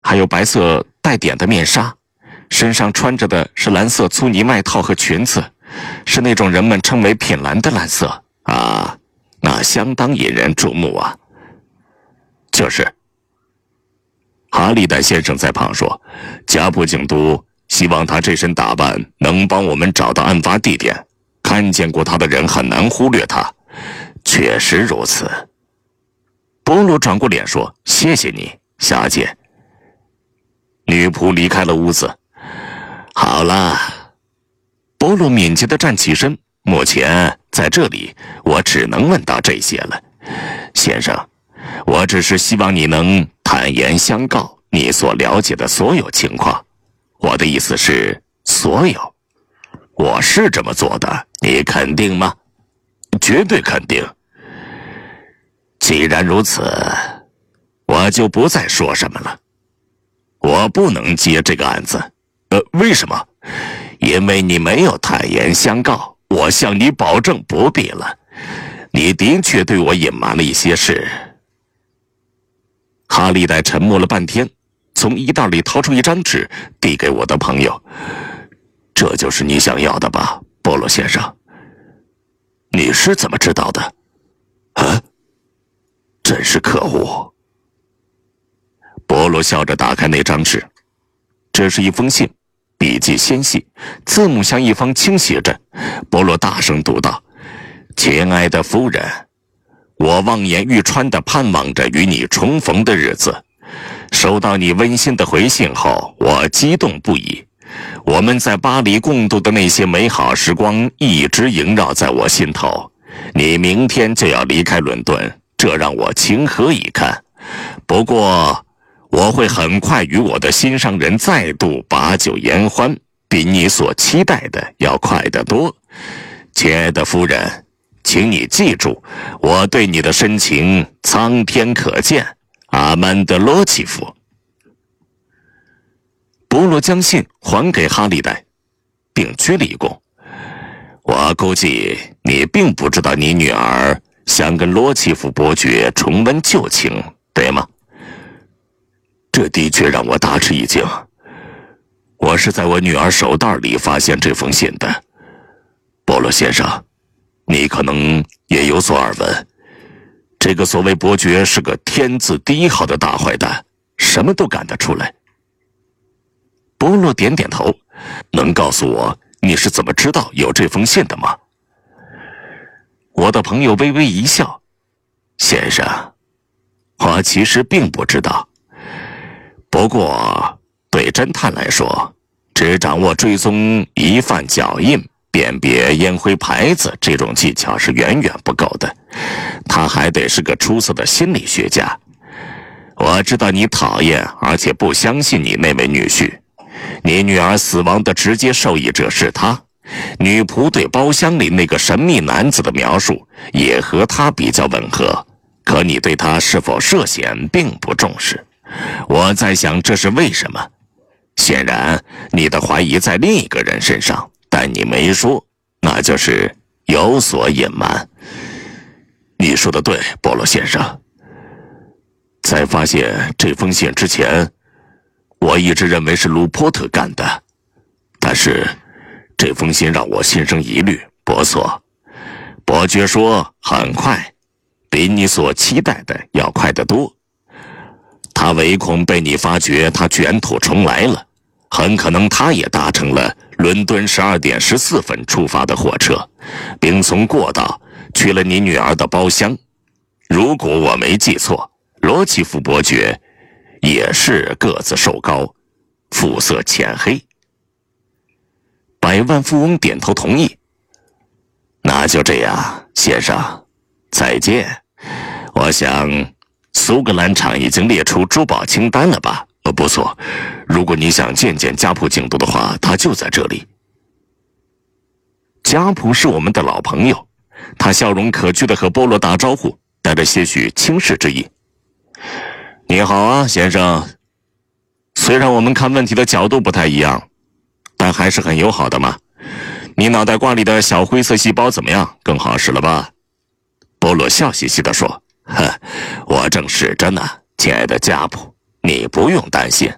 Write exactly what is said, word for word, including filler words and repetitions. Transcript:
还有白色带点的面纱，身上穿着的是蓝色粗呢外套和裙子，是那种人们称为品蓝的蓝色啊，那相当引人注目啊。就是。哈利戴先生在旁说，加普警督希望他这身打扮能帮我们找到案发地点，看见过他的人很难忽略他。确实如此。波罗转过脸说，谢谢你，小姐。女仆离开了屋子。好了，波罗敏捷地站起身，目前在这里我只能问到这些了。先生，我只是希望你能坦言相告你所了解的所有情况。我的意思是所有。我是这么做的，你肯定吗？绝对肯定。既然如此，我就不再说什么了。我不能接这个案子。呃，为什么？因为你没有坦言相告。我向你保证不必了。你的确对我隐瞒了一些事。哈利戴沉默了半天，从衣袋里掏出一张纸，递给我的朋友。这就是你想要的吧，波罗先生？你是怎么知道的？啊？真是可恶！波罗笑着打开那张纸，这是一封信，笔迹纤细，字母向一方倾斜着。波罗大声读道：“亲爱的夫人，我望眼欲穿地盼望着与你重逢的日子。收到你温馨的回信后，我激动不已。我们在巴黎共度的那些美好时光一直萦绕在我心头。你明天就要离开伦敦，这让我情何以堪。不过我会很快与我的心上人再度把酒言欢，比你所期待的要快得多。亲爱的夫人，请你记住，我对你的深情苍天可见。阿曼德罗契夫。”波罗将信还给哈利戴，并鞠了一躬。我估计你并不知道你女儿想跟罗契夫伯爵重温旧情，对吗？这的确让我大吃一惊。我是在我女儿手袋里发现这封信的。波罗先生，你可能也有所耳闻，这个所谓伯爵是个天字第一号的大坏蛋，什么都干得出来。波洛点点头，能告诉我你是怎么知道有这封信的吗？我的朋友微微一笑，先生，我其实并不知道。不过对侦探来说，只掌握追踪疑犯脚印、辨别烟灰牌子这种技巧是远远不够的，他还得是个出色的心理学家。我知道你讨厌而且不相信你那位女婿，你女儿死亡的直接受益者是他，女仆对包厢里那个神秘男子的描述也和他比较吻合，可你对他是否涉嫌并不重视。我在想这是为什么。显然你的怀疑在另一个人身上，但你没说，那就是有所隐瞒。你说的对，波罗先生。在发现这封信之前，我一直认为是卢波特干的，但是这封信让我心生疑虑。波索，伯爵说很快，比你所期待的要快得多。他唯恐被你发觉他卷土重来了，很可能他也搭乘了伦敦十二点十四分出发的火车，并从过道去了你女儿的包厢。如果我没记错，罗奇夫伯爵也是个子瘦高，肤色浅黑。百万富翁点头同意。那就这样，先生，再见。我想苏格兰场已经列出珠宝清单了吧？呃，不错，如果你想见见加普警督的话，他就在这里。加普是我们的老朋友，他笑容可掬地和波罗打招呼，带着些许轻视之意。你好啊，先生。虽然我们看问题的角度不太一样，但还是很友好的嘛。你脑袋瓜里的小灰色细胞怎么样？更好使了吧？波罗笑嘻嘻地说：“呵，我正使着呢，亲爱的加普，你不用担心。”